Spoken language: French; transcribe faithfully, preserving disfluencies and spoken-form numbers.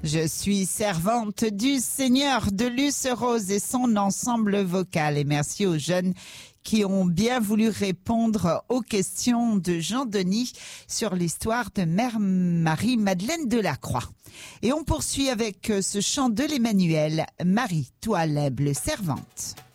Je suis servante du Seigneur de Luce Rose et son ensemble vocal. Et merci aux jeunes qui ont bien voulu répondre aux questions de Jean-Denis sur l'histoire de Mère Marie-Madeleine de la Croix. Et on poursuit avec ce chant de l'Emmanuel, Marie, toi l'humble servante.